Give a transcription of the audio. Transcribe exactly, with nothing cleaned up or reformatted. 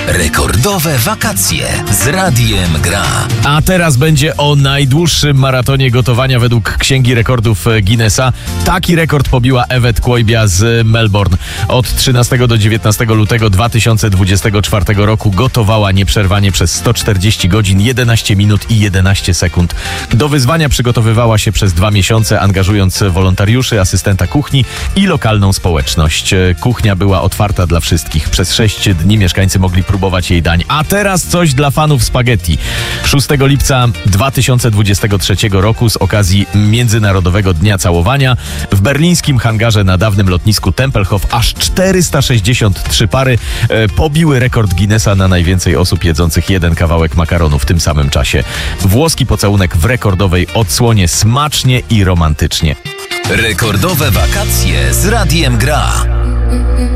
Rekordowe wakacje z Radiem Gra. A teraz będzie o najdłuższym maratonie gotowania według Księgi Rekordów Guinnessa. Taki rekord pobiła Ewet Kłojbia z Melbourne. Od trzynastego do dziewiętnastego lutego dwa tysiące dwudziestego czwartego roku gotowała nieprzerwanie przez sto czterdzieści godzin, jedenaście minut i jedenaście sekund. Do wyzwania przygotowywała się przez dwa miesiące, angażując wolontariuszy, asystenta kuchni i lokalną społeczność. Kuchnia była otwarta dla wszystkich. Przez sześć dni mieszkańcy mogli próbować jej dań. A teraz coś dla fanów spaghetti. szóstego lipca dwa tysiące dwudziestego trzeciego roku z okazji Międzynarodowego Dnia Całowania w berlińskim hangarze na dawnym lotnisku Tempelhof aż czterysta sześćdziesiąt trzy pary e, pobiły rekord Guinnessa na najwięcej osób jedzących jeden kawałek makaronu w tym samym czasie. Włoski pocałunek w rekordowej odsłonie smacznie i romantycznie. Rekordowe wakacje z Radiem Gra.